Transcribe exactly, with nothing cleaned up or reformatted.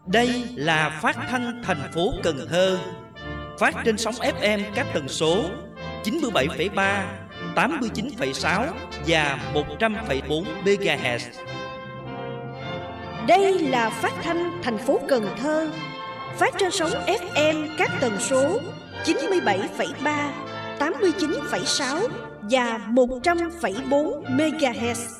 Đây là phát thanh thành phố Cần Thơ, phát trên sóng ép em các tần số chín mươi bảy phẩy ba, tám mươi chín phẩy sáu và một trăm phẩy bốn mê ga héc. Đây là phát thanh thành phố Cần Thơ, phát trên sóng ép em các tần số chín mươi bảy phẩy ba, tám mươi chín phẩy sáu và một trăm phẩy bốn mê ga héc.